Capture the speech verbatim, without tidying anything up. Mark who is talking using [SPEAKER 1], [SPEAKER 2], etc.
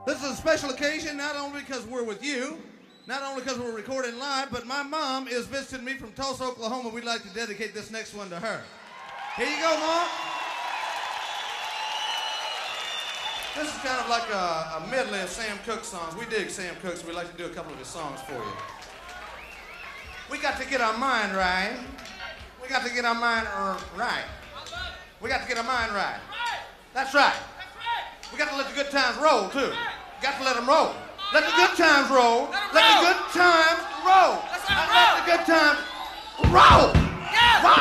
[SPEAKER 1] This is a special occasion, not only because we're with you, not only because we're recording live, but my mom is visiting me from Tulsa, Oklahoma. We'd like to dedicate this next one to her. Here you go, Mom. This is kind of like a, a medley of Sam Cooke songs. We dig Sam Cooke, so we'd like to do a couple of his songs for you. We got to get our mind right. We got to get our mind uh, right. We got to get our mind right. That's right. We got to let the good times roll, too. Got to let them roll. Let the good times roll. Let the good times roll. Let the good times roll. Roll.